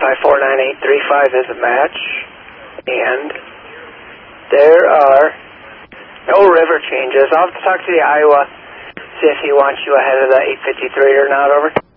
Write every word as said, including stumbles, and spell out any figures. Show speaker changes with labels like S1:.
S1: five four nine eight three five is a match, and there are no river changes. I'll have to talk to the Iowa, see if he wants you ahead of the eight fifty-three or not, over.